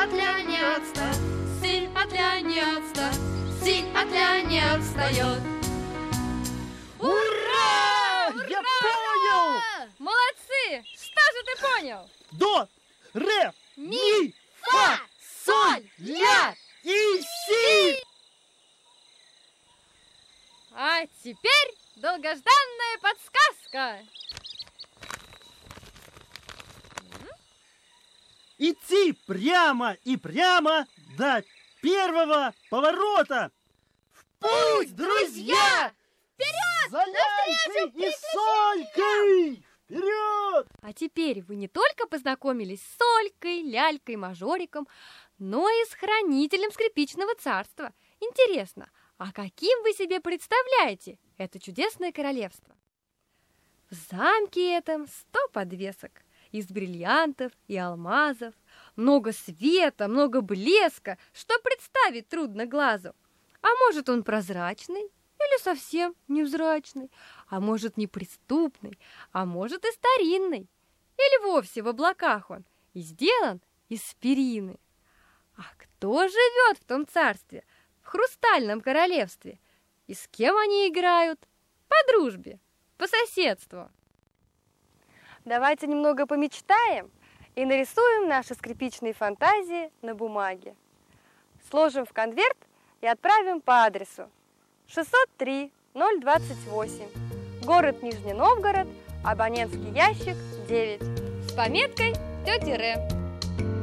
подлянется, сын подлянется, сын подлянется. Ура! Я понял! Молодцы! Что же ты понял? До, ре, ми, фа, соль, ля и си! А теперь долгожданная подсказка. Идти прямо и прямо до первого поворота. В путь, друзья! Вперед! За лялькой и солькой! Вперед! А теперь вы не только познакомились с Солькой, Лялькой, Мажориком, но и с хранителем скрипичного царства. Интересно, а каким вы себе представляете это чудесное королевство? В замке этом 100 подвесок из бриллиантов и алмазов, много света, много блеска, что представить трудно глазу. А может, он прозрачный или совсем невзрачный, а может, неприступный, а может, и старинный, или вовсе в облаках он и сделан из перины. А кто живет в том царстве, в хрустальном королевстве, и с кем они играют? По дружбе, по соседству. Давайте немного помечтаем и нарисуем наши скрипичные фантазии на бумаге. Сложим в конверт и отправим по адресу 603-028, город Нижний Новгород, абонентский ящик 9, с пометкой «Тётя Ре».